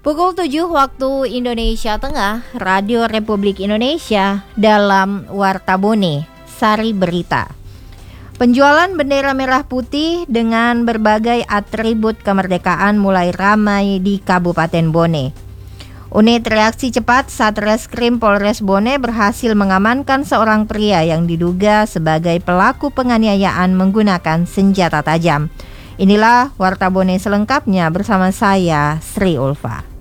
Pukul 7 waktu Indonesia Tengah, Radio Republik Indonesia dalam Warta Bone, Sari Berita. Penjualan bendera merah putih dengan berbagai atribut kemerdekaan mulai ramai di Kabupaten Bone. Unit reaksi cepat Satreskrim Polres Bone berhasil mengamankan seorang pria yang diduga sebagai pelaku penganiayaan menggunakan senjata tajam. Inilah Warta Bone selengkapnya bersama saya, Sri Ulfa.